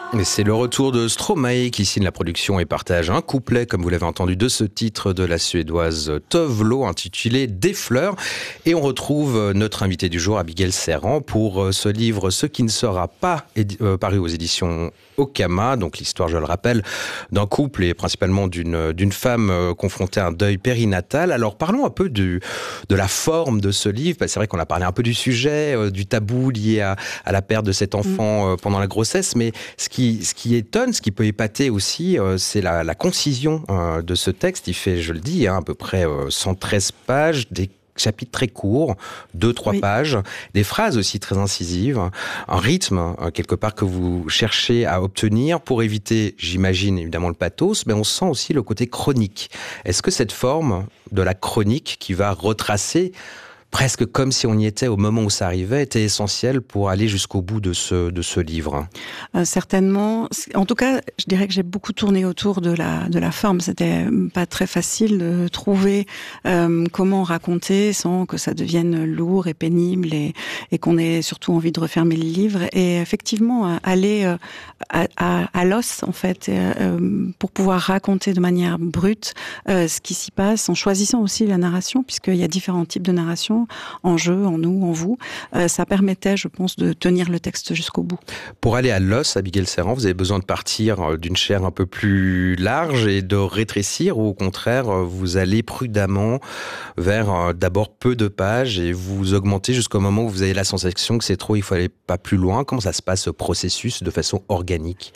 Et c'est le retour de Stromae qui signe la production et partage un couplet, comme vous l'avez entendu, de ce titre de la suédoise Tove Lo intitulé Des fleurs. Et on retrouve notre invité du jour, Abigail Serran, pour ce livre Ce qui ne sera pas paru aux éditions Okama. Donc l'histoire, je le rappelle, d'un couple et principalement d'une femme confrontée à un deuil périnatal. Alors parlons un peu de la forme de ce livre. C'est vrai qu'on a parlé un peu du sujet, du tabou lié à la perte de cet enfant pendant la grossesse, mais ce qui étonne, ce qui peut épater aussi, c'est la concision de ce texte. Il fait, je le dis, à peu près 113 pages, des chapitres très courts, 2-3 pages, des phrases aussi très incisives, un rythme, quelque part, que vous cherchez à obtenir pour éviter, j'imagine, évidemment le pathos, mais on sent aussi le côté chronique. Est-ce que cette forme de la chronique qui va retracer presque comme si on y était au moment où ça arrivait, était essentiel pour aller jusqu'au bout de ce livre? Certainement. En tout cas, je dirais que j'ai beaucoup tourné autour de la forme. C'était pas très facile de trouver comment raconter sans que ça devienne lourd et pénible et qu'on ait surtout envie de refermer le livre. Et effectivement, aller à l'os, en fait, pour pouvoir raconter de manière brute ce qui s'y passe, en choisissant aussi la narration, puisqu'il y a différents types de narration, en jeu, en nous, en vous. Ça permettait, je pense, de tenir le texte jusqu'au bout. Pour aller à l'os, Abigail Serran, vous avez besoin de partir d'une chair un peu plus large et de rétrécir, ou au contraire, vous allez prudemment vers d'abord peu de pages et vous augmentez jusqu'au moment où vous avez la sensation que c'est trop, il faut aller pas plus loin? Comment ça se passe, ce processus, de façon organique?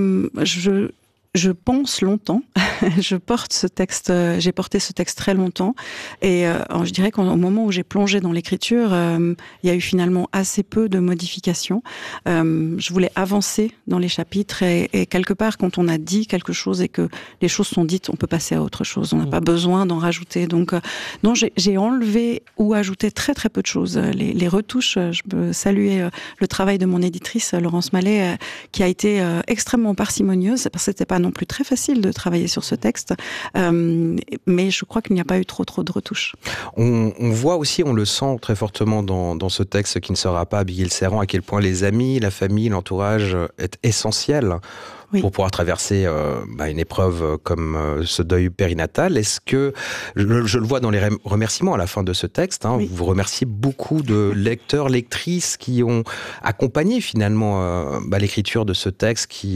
Je pense longtemps. J'ai porté ce texte très longtemps. Et je dirais qu'au moment où j'ai plongé dans l'écriture, il y a eu finalement assez peu de modifications. Je voulais avancer dans les chapitres et quelque part, quand on a dit quelque chose et que les choses sont dites, on peut passer à autre chose. On n'a pas besoin d'en rajouter. Donc, non, j'ai enlevé ou ajouté très très peu de choses. Les retouches, je peux saluer le travail de mon éditrice, Laurence Mallet, qui a été extrêmement parcimonieuse, parce que c'était pas non plus très facile de travailler sur ce texte, mais je crois qu'il n'y a pas eu trop de retouches. On voit aussi, on le sent très fortement dans ce texte qui ne sera pas, Abigail Serran, à quel point les amis, la famille, l'entourage est essentiel pour pouvoir traverser une épreuve comme ce deuil périnatal. Est-ce que, je le vois dans les remerciements à la fin de ce texte, vous remerciez beaucoup de lecteurs, lectrices qui ont accompagné finalement l'écriture de ce texte qui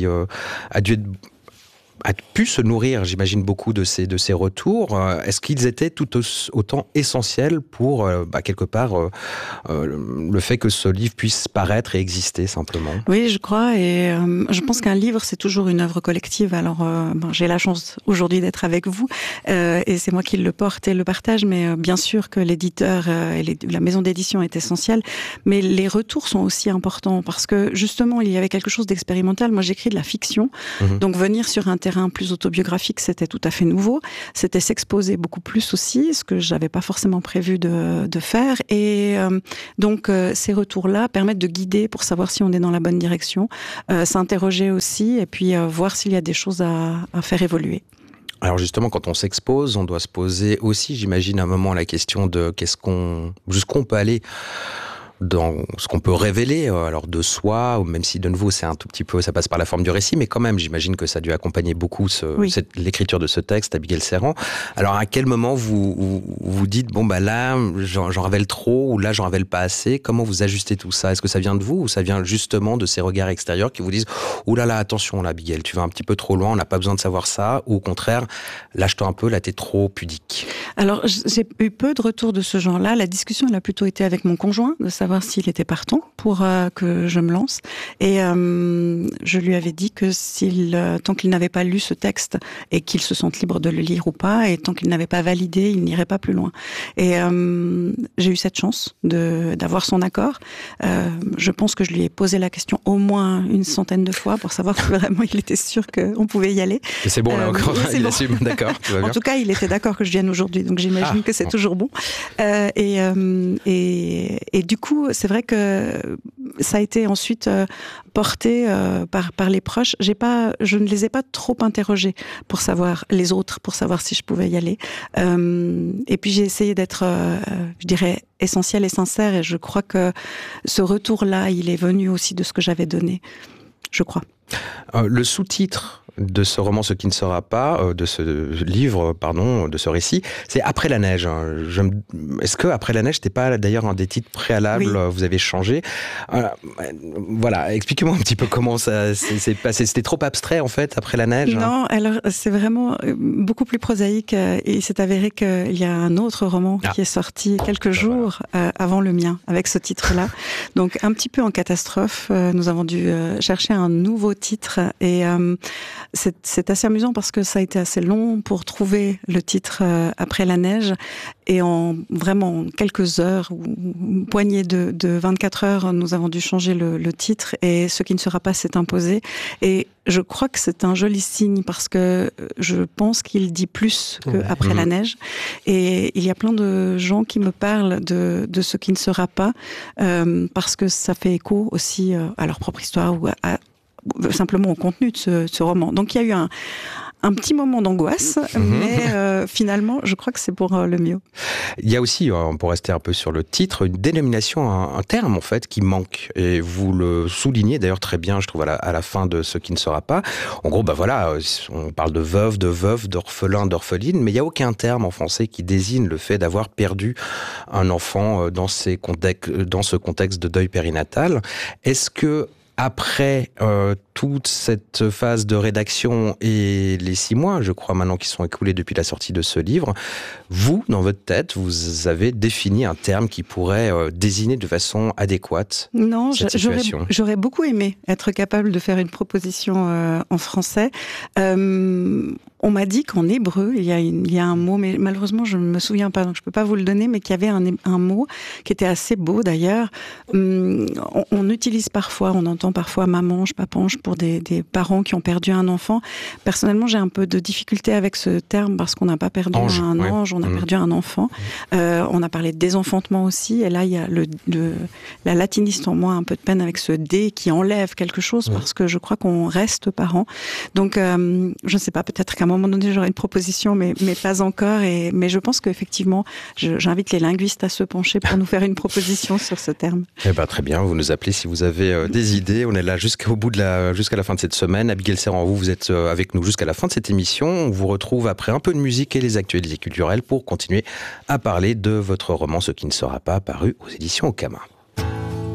a pu se nourrir, j'imagine, beaucoup de ces retours. Est-ce qu'ils étaient tout autant essentiels pour, quelque part, le fait que ce livre puisse paraître et exister simplement? Oui, je crois, et je pense qu'un livre, c'est toujours une œuvre collective. Alors, j'ai la chance aujourd'hui d'être avec vous, et c'est moi qui le porte et le partage, mais bien sûr que l'éditeur et la maison d'édition est essentielle, mais les retours sont aussi importants, parce que justement, il y avait quelque chose d'expérimental. Moi, j'écris de la fiction, donc venir sur un terrain plus autobiographique, c'était tout à fait nouveau. C'était s'exposer beaucoup plus aussi, ce que j'avais pas forcément prévu de faire. Et donc, ces retours-là permettent de guider pour savoir si on est dans la bonne direction, s'interroger aussi, et puis voir s'il y a des choses à faire évoluer. Alors justement, quand on s'expose, on doit se poser aussi, j'imagine, à un moment la question de jusqu'où on peut aller dans ce qu'on peut révéler alors de soi, ou même si de nouveau c'est un tout petit peu, ça passe par la forme du récit, mais quand même j'imagine que ça a dû accompagner beaucoup l'écriture de ce texte, Abigail Serran. Alors à quel moment vous dites là j'en révèle trop, ou là j'en révèle pas assez? Comment vous ajustez tout ça? Est-ce que ça vient de vous, ou ça vient justement de ces regards extérieurs qui vous disent là attention là Abigail, tu vas un petit peu trop loin, on n'a pas besoin de savoir ça, ou au contraire lâche-toi un peu, là t'es trop pudique? Alors j'ai eu peu de retours de ce genre-là. La discussion elle a plutôt été avec mon conjoint, de savoir s'il était partant pour que je me lance. Et je lui avais dit que tant qu'il n'avait pas lu ce texte et qu'il se sente libre de le lire ou pas, et tant qu'il n'avait pas validé, il n'irait pas plus loin. Et j'ai eu cette chance d'avoir son accord. Je pense que je lui ai posé la question au moins une centaine de fois pour savoir que vraiment il était sûr qu'on pouvait y aller. Et c'est bon là encore, il assume, d'accord. En tout cas, il était d'accord que je vienne aujourd'hui, donc j'imagine que c'est toujours bon. Et du coup, c'est vrai que ça a été ensuite porté par les proches. Je ne les ai pas trop interrogés pour savoir les autres, pour savoir si je pouvais y aller. Et puis j'ai essayé d'être, je dirais, essentielle et sincère. Et je crois que ce retour-là, il est venu aussi de ce que j'avais donné. Je crois. Le sous-titre de ce roman Ce qui ne sera pas, de ce livre, pardon, de ce récit, c'est Après la neige. Est-ce que Après la neige, c'était pas d'ailleurs un des titres préalables, Oui. vous avez changé? Voilà, expliquez-moi un petit peu comment ça s'est passé. C'était trop abstrait en fait, Après la neige? Non, alors c'est vraiment beaucoup plus prosaïque. Et il s'est avéré qu'il y a un autre roman qui est sorti quelques jours avant le mien, avec ce titre-là. Donc un petit peu en catastrophe, nous avons dû chercher un nouveau titre. Et c'est assez amusant parce que ça a été assez long pour trouver le titre Après la neige. Et en vraiment quelques heures, ou une poignée de 24 heures, nous avons dû changer le titre. Et Ce qui ne sera pas s'est imposé. Et je crois que c'est un joli signe parce que je pense qu'il dit plus que Après la neige. Et il y a plein de gens qui me parlent de Ce qui ne sera pas parce que ça fait écho aussi à leur propre histoire ou simplement au contenu de ce roman. Donc il y a eu un petit moment d'angoisse, mais finalement, je crois que c'est pour le mieux. Il y a aussi, pour rester un peu sur le titre, une dénomination, un terme en fait qui manque. Et vous le soulignez d'ailleurs très bien, je trouve, à la fin de Ce qui ne sera pas. En gros, voilà, on parle de veuve, d'orphelin, d'orpheline, mais il n'y a aucun terme en français qui désigne le fait d'avoir perdu un enfant dans ce contexte de deuil périnatal. Est-ce que après toute cette phase de rédaction et les 6 mois, je crois maintenant, qui sont écoulés depuis la sortie de ce livre, vous, dans votre tête, vous avez défini un terme qui pourrait désigner de façon adéquate cette situation? J'aurais beaucoup aimé être capable de faire une proposition en français. On m'a dit qu'en hébreu, il y a un mot, mais malheureusement, je ne me souviens pas, donc je ne peux pas vous le donner, mais qu'il y avait un mot qui était assez beau d'ailleurs. On utilise parfois, on entend parfois mamange, papange pour des parents qui ont perdu un enfant. Personnellement, j'ai un peu de difficulté avec ce terme parce qu'on n'a pas perdu un ange, on a perdu un enfant. On a parlé de désenfantement aussi, et là, il y a la latiniste en moi un peu de peine avec ce D qui enlève quelque chose parce que je crois qu'on reste parent. Donc, je ne sais pas, peut-être qu'à un moment donné, j'aurai une proposition, mais pas encore. Mais je pense qu'effectivement, j'invite les linguistes à se pencher pour nous faire une proposition sur ce terme. Eh ben, très bien, vous nous appelez si vous avez des idées. On est là jusqu'à la fin de cette semaine. Abigail Serran, vous êtes avec nous jusqu'à la fin de cette émission. On vous retrouve après un peu de musique et les actualités culturelles pour continuer à parler de votre roman Ce qui ne sera pas, paru aux éditions Okama.